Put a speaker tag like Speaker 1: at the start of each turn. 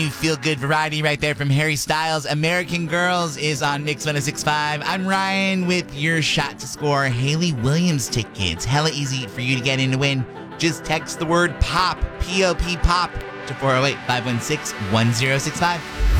Speaker 1: feel-good variety right there from Harry Styles. American Girls is on Mix 106.5. I'm Ryan with your shot to score Haley Williams tickets. Hella easy for you to get in to win. Just text the word POP, P-O-P, POP, to 408-516-1065.